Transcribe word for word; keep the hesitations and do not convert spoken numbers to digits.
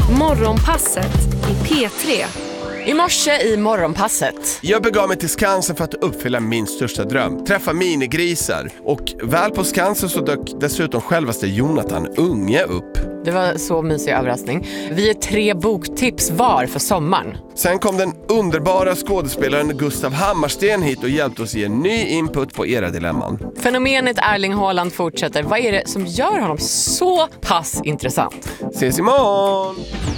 Morgonpasset i P tre. I morse i morgonpasset. Jag begav mig till Skansen för att uppfylla min största dröm. Träffa minigrisar. Och väl på Skansen så dök dessutom självaste Jonathan Unge upp. Det var så mysig överraskning. Vi är tre boktips var för sommaren. Sen kom den underbara skådespelaren Gustav Hammarsten hit och hjälpte oss ge en ny input på era dilemman. Fenomenet Erling Haaland fortsätter. Vad är det som gör honom så pass intressant? Ses imorgon!